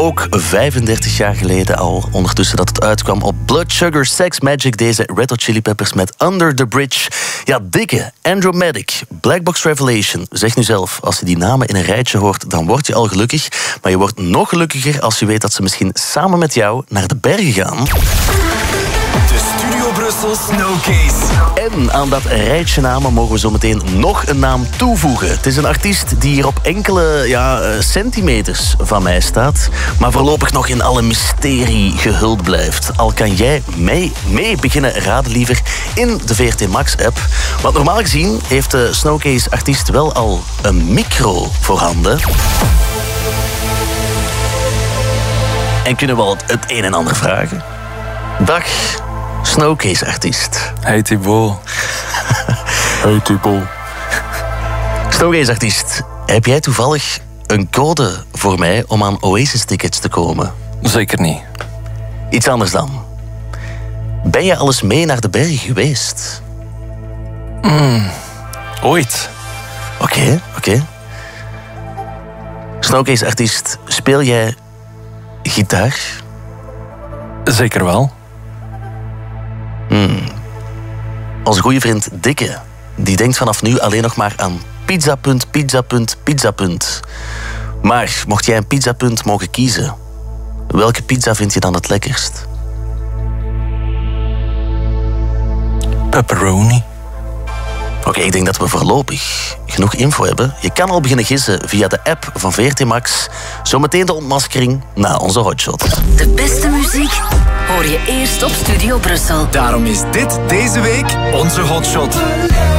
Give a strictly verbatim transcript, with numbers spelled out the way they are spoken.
ook vijfendertig jaar geleden al. Ondertussen dat het uitkwam op Blood Sugar Sex Magic. Deze Red Hot Chili Peppers met Under the Bridge. Ja, dikke, Andromatic, Black Box Revelation. Zeg nu zelf, als je die namen in een rijtje hoort, dan word je al gelukkig. Maar je wordt nog gelukkiger als je weet dat ze misschien samen met jou naar de bergen gaan. De Studio Brussel Snowcase. En aan dat rijtje namen mogen we zo meteen nog een naam toevoegen. Het is een artiest die hier op enkele ja, centimeters van mij staat, maar voorlopig nog in alle mysterie gehuld blijft. Al kan jij mee, mee beginnen raden liever in de V R T Max-app. Want normaal gezien heeft de Snowcase-artiest wel al een micro voorhanden. En kunnen we al het een en ander vragen? Dag, Snowcase-artiest. Hey Thibaut. Hey Thibaut. Snowcase-artiest, heb jij toevallig een code voor mij om aan Oasis-tickets te komen? Zeker niet. Iets anders dan. Ben je al eens mee naar de bergen geweest? Mm, ooit. Oké, okay, oké. Okay. Snowcase-artiest, speel jij gitaar? Zeker wel. Hmm. Onze goede vriend Dikke, die denkt vanaf nu alleen nog maar aan pizza punt, pizza punt, pizza punt. Maar mocht jij een pizzapunt mogen kiezen, welke pizza vind je dan het lekkerst? Pepperoni. Oké, okay, ik denk dat we voorlopig genoeg info hebben. Je kan al beginnen gissen via de app van V R T Max. Zometeen de ontmaskering na onze hotshot. De beste muziek hoor je eerst op Studio Brussel. Daarom is dit deze week onze hotshot.